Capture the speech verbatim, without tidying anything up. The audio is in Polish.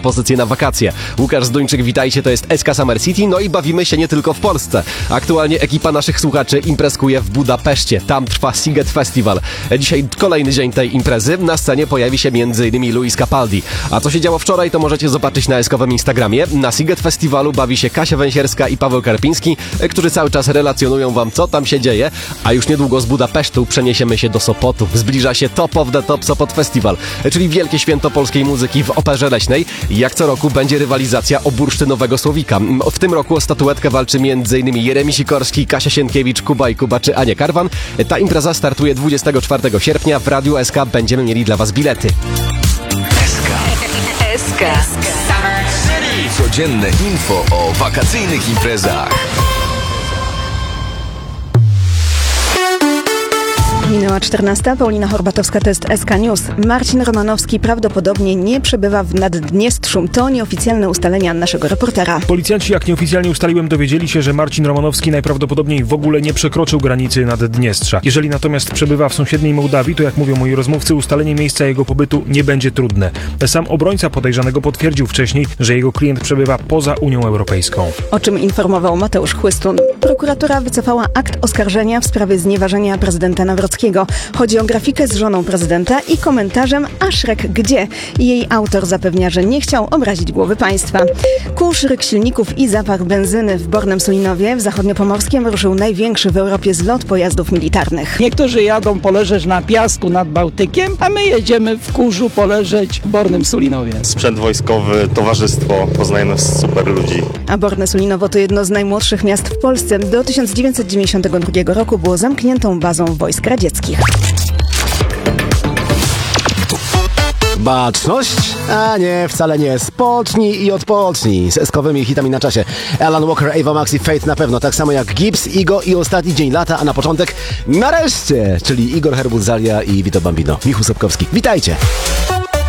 propozycje na wakacje. Łukasz Zduńczyk, witajcie, to jest S K Summer City, no i bawimy się nie tylko w Polsce. Aktualnie ekipa naszych słuchaczy imprezkuje w Budapeszcie. Tam trwa Sziget Festival. Dzisiaj kolejny dzień tej imprezy. Na scenie pojawi się między innymi Luis Capaldi. A co się działo wczoraj, to możecie zobaczyć na eskowym Instagramie. Na Sziget Festiwalu bawi się Kasia Węsierska i Paweł Karpiński, którzy cały czas relacjonują wam, co tam się dzieje. A już niedługo z Budapesztu przeniesiemy się do Sopotu. Zbliża się Top of the Top Sopot Festival, czyli wielkie święto polskiej muzyki w Operze Leśnej. Jak co roku będzie rywalizacja o bursztynowego słowika. W tym roku o statuetkę walczy między innymi Jeremi Sikorski, Kasia Sienkiewicz, Kuba i Kuba czy Ania Karwan. Ta impreza startuje dwudziestego czwartego sierpnia. W Radiu S K będziemy mieli dla was bilety. S K. S K. Codzienne info o wakacyjnych imprezach. Minęła czternasta, Paulina Horbatowska, to jest S K News. Marcin Romanowski prawdopodobnie nie przebywa w Naddniestrzu. To nieoficjalne ustalenia naszego reportera. Policjanci, jak nieoficjalnie ustaliłem, dowiedzieli się, że Marcin Romanowski najprawdopodobniej w ogóle nie przekroczył granicy Naddniestrza. Jeżeli natomiast przebywa w sąsiedniej Mołdawii, to jak mówią moi rozmówcy, ustalenie miejsca jego pobytu nie będzie trudne. Sam obrońca podejrzanego potwierdził wcześniej, że jego klient przebywa poza Unią Europejską. O czym informował Mateusz Chłystun. Prokuratura wycofała akt oskarżenia w sprawie znieważenia prezydenta Nawrockiego. Chodzi o grafikę z żoną prezydenta i komentarzem „A Szrek gdzie?”. Jej autor zapewnia, że nie chciał obrazić głowy państwa. Kurz, ryk silników i zapach benzyny w Bornem Sulinowie w Zachodniopomorskiem ruszył największy w Europie zlot pojazdów militarnych. Niektórzy jadą poleżeć na piasku nad Bałtykiem, a my jedziemy w kurzu poleżeć w Bornym Sulinowie. Sprzęt wojskowy, towarzystwo, poznajemy super ludzi. A Borne Sulinowo to jedno z najmłodszych miast w Polsce. Do tysiąc dziewięćset dziewięćdziesiątego drugiego roku było zamkniętą bazą wojsk radzieckich. Baczność? A nie, wcale nie. Spocznij i odpocznij z eskowymi hitami na czasie. Alan Walker, Ava Max i Faith na pewno, tak samo jak Gibbs, Igo i Ostatni Dzień Lata, a na początek nareszcie, czyli Igor Herbut, Zalia i Vito Bambino. Michu Sobkowski, witajcie!